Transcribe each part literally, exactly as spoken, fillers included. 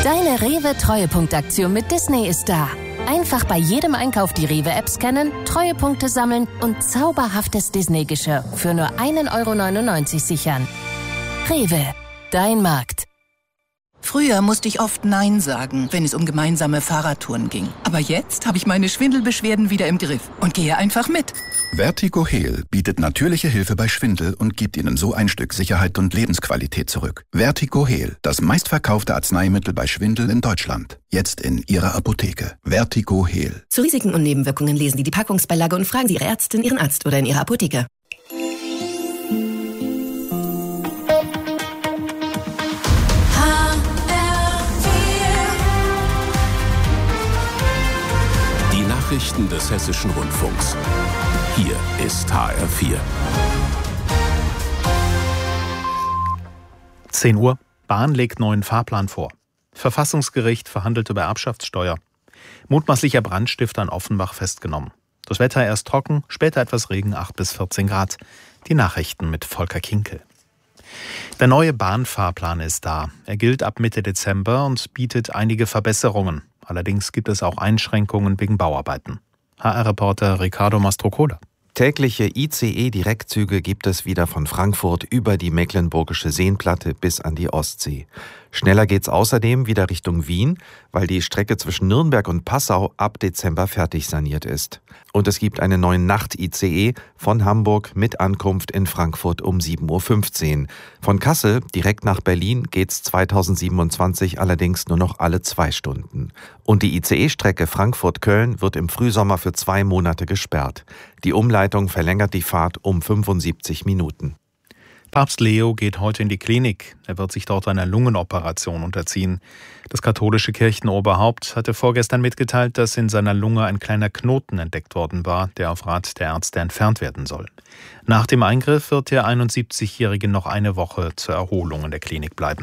Deine Rewe-Treuepunktaktion mit Disney ist da. Einfach bei jedem Einkauf die Rewe-App scannen, Treuepunkte sammeln und zauberhaftes Disney-Geschirr für nur ein Euro neunundneunzig sichern. Rewe, dein Markt. Früher musste ich oft Nein sagen, wenn es um gemeinsame Fahrradtouren ging. Aber jetzt habe ich meine Schwindelbeschwerden wieder im Griff und gehe einfach mit. Vertigo Heal bietet natürliche Hilfe bei Schwindel und gibt Ihnen so ein Stück Sicherheit und Lebensqualität zurück. Vertigo Heal, das meistverkaufte Arzneimittel bei Schwindel in Deutschland. Jetzt in Ihrer Apotheke. Vertigo Heal. Zu Risiken und Nebenwirkungen lesen Sie die Packungsbeilage und fragen Sie Ihre Ärztin, Ihren Arzt oder in Ihrer Apotheke. Nachrichten des Hessischen Rundfunks. Hier ist H R vier. zehn Uhr. Bahn legt neuen Fahrplan vor. Verfassungsgericht verhandelt über Erbschaftssteuer. Mutmaßlicher Brandstifter in Offenbach festgenommen. Das Wetter erst trocken, später etwas Regen, acht bis vierzehn Grad. Die Nachrichten mit Volker Kinkel. Der neue Bahnfahrplan ist da. Er gilt ab Mitte Dezember und bietet einige Verbesserungen. Allerdings gibt es auch Einschränkungen wegen Bauarbeiten. H R-Reporter Ricardo Mastrocola. Tägliche I C E-Direktzüge gibt es wieder von Frankfurt über die Mecklenburgische Seenplatte bis an die Ostsee. Schneller geht's außerdem wieder Richtung Wien, weil die Strecke zwischen Nürnberg und Passau ab Dezember fertig saniert ist. Und es gibt einen neuen Nacht-I C E von Hamburg mit Ankunft in Frankfurt um sieben Uhr fünfzehn. Von Kassel direkt nach Berlin geht's zweitausendsiebenundzwanzig allerdings nur noch alle zwei Stunden. Und die I C E-Strecke Frankfurt-Köln wird im Frühsommer für zwei Monate gesperrt. Die Umleitung verlängert die Fahrt um fünfundsiebzig Minuten. Papst Leo geht heute in die Klinik. Er wird sich dort einer Lungenoperation unterziehen. Das katholische Kirchenoberhaupt hatte vorgestern mitgeteilt, dass in seiner Lunge ein kleiner Knoten entdeckt worden war, der auf Rat der Ärzte entfernt werden soll. Nach dem Eingriff wird der einundsiebzigjährige noch eine Woche zur Erholung in der Klinik bleiben.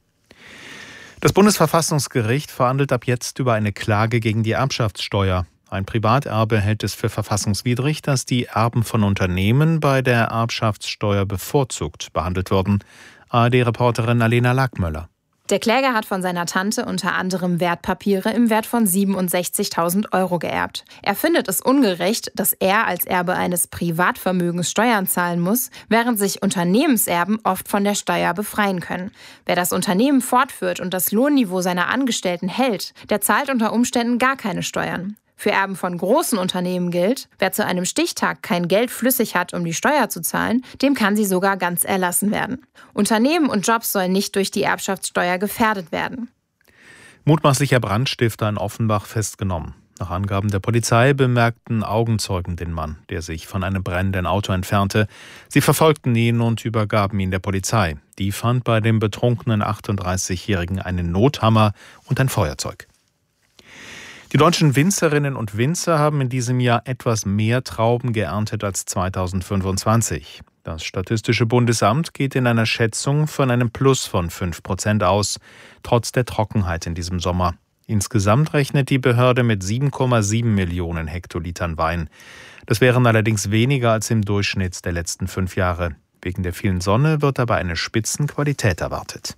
Das Bundesverfassungsgericht verhandelt ab jetzt über eine Klage gegen die Erbschaftssteuer. Ein Privaterbe hält es für verfassungswidrig, dass die Erben von Unternehmen bei der Erbschaftssteuer bevorzugt behandelt werden. A R D-Reporterin Alena Lackmöller. Der Kläger hat von seiner Tante unter anderem Wertpapiere im Wert von siebenundsechzigtausend Euro geerbt. Er findet es ungerecht, dass er als Erbe eines Privatvermögens Steuern zahlen muss, während sich Unternehmenserben oft von der Steuer befreien können. Wer das Unternehmen fortführt und das Lohnniveau seiner Angestellten hält, der zahlt unter Umständen gar keine Steuern. Für Erben von großen Unternehmen gilt, wer zu einem Stichtag kein Geld flüssig hat, um die Steuer zu zahlen, dem kann sie sogar ganz erlassen werden. Unternehmen und Jobs sollen nicht durch die Erbschaftssteuer gefährdet werden. Mutmaßlicher Brandstifter in Offenbach festgenommen. Nach Angaben der Polizei bemerkten Augenzeugen den Mann, der sich von einem brennenden Auto entfernte. Sie verfolgten ihn und übergaben ihn der Polizei. Die fand bei dem betrunkenen achtunddreißigjährigen einen Nothammer und ein Feuerzeug. Die deutschen Winzerinnen und Winzer haben in diesem Jahr etwas mehr Trauben geerntet als zweitausendfünfundzwanzig. Das Statistische Bundesamt geht in einer Schätzung von einem Plus von fünf Prozent aus, trotz der Trockenheit in diesem Sommer. Insgesamt rechnet die Behörde mit sieben Komma sieben Millionen Hektolitern Wein. Das wären allerdings weniger als im Durchschnitt der letzten fünf Jahre. Wegen der vielen Sonne wird aber eine Spitzenqualität erwartet.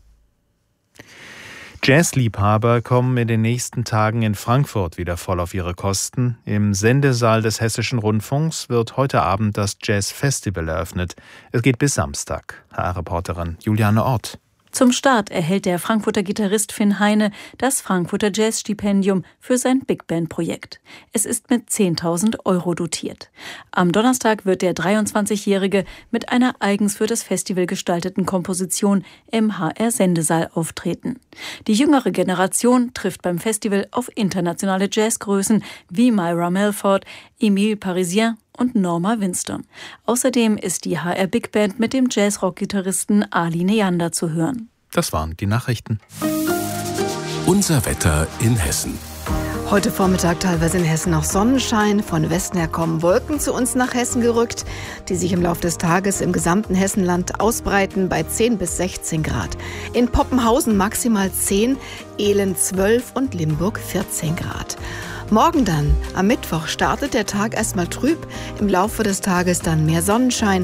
Jazzliebhaber kommen in den nächsten Tagen in Frankfurt wieder voll auf ihre Kosten. Im Sendesaal des Hessischen Rundfunks wird heute Abend das Jazzfestival eröffnet. Es geht bis Samstag. H R-Reporterin Juliane Ort. Zum Start erhält der Frankfurter Gitarrist Finn Heine das Frankfurter Jazz-Stipendium für sein Big-Band-Projekt. Es ist mit zehntausend Euro dotiert. Am Donnerstag wird der dreiundzwanzigjährige mit einer eigens für das Festival gestalteten Komposition im H R-Sendesaal auftreten. Die jüngere Generation trifft beim Festival auf internationale Jazzgrößen wie Myra Melford, Emile Parisien und Norma Winstone. Außerdem ist die H R Big Band mit dem Jazzrock-Gitarristen Ali Neander zu hören. Das waren die Nachrichten. Unser Wetter in Hessen. Heute Vormittag teilweise in Hessen noch Sonnenschein. Von Westen her kommen Wolken zu uns nach Hessen gerückt, die sich im Laufe des Tages im gesamten Hessenland ausbreiten bei zehn bis sechzehn Grad. In Poppenhausen maximal zehn, Ehlen zwölf und Limburg vierzehn Grad. Morgen dann, am Mittwoch, startet der Tag erstmal trüb, im Laufe des Tages dann mehr Sonnenschein.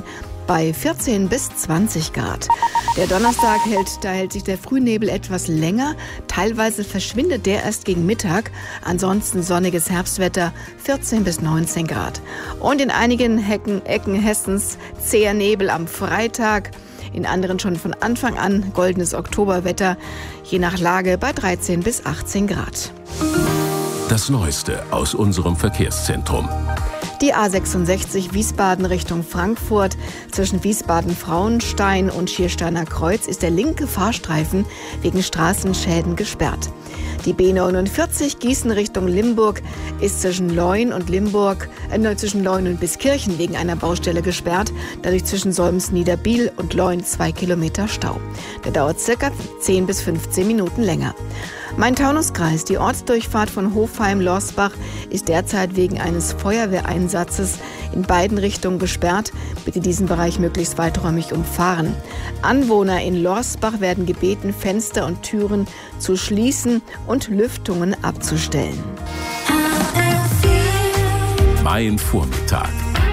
bei vierzehn bis zwanzig Grad. Der Donnerstag hält, da hält sich der Frühnebel etwas länger. Teilweise verschwindet der erst gegen Mittag. Ansonsten sonniges Herbstwetter, vierzehn bis neunzehn Grad. Und in einigen Hecken, Ecken Hessens zäher Nebel am Freitag. In anderen schon von Anfang an goldenes Oktoberwetter, je nach Lage bei dreizehn bis achtzehn Grad. Das Neueste aus unserem Verkehrszentrum. Die A sechsundsechzig Wiesbaden Richtung Frankfurt. Zwischen Wiesbaden-Frauenstein und Schiersteiner Kreuz ist der linke Fahrstreifen wegen Straßenschäden gesperrt. Die B neunundvierzig Gießen Richtung Limburg ist zwischen Leun und Limburg, äh, zwischen Leun und Biskirchen wegen einer Baustelle gesperrt. Dadurch zwischen Solms-Niederbiel und Leun zwei Kilometer Stau. Der dauert circa zehn bis fünfzehn Minuten länger. Main-Taunus-Kreis, die Ortsdurchfahrt von Hofheim-Lorsbach, ist derzeit wegen eines Feuerwehreinsatzes in beiden Richtungen gesperrt. Bitte diesen Bereich möglichst weiträumig umfahren. Anwohner in Lorsbach werden gebeten, Fenster und Türen zu schließen und Lüftungen abzustellen. Mein Vormittag.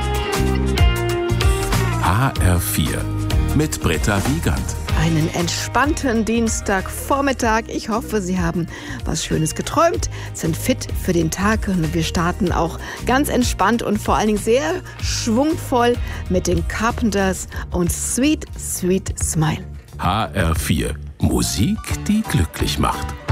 H R vier mit Britta Wiegand. Einen entspannten Dienstagvormittag. Ich hoffe, Sie haben was Schönes geträumt, sind fit für den Tag und wir starten auch ganz entspannt und vor allen Dingen sehr schwungvoll mit den Carpenters und Sweet, Sweet Smile. H R vier. Musik, die glücklich macht.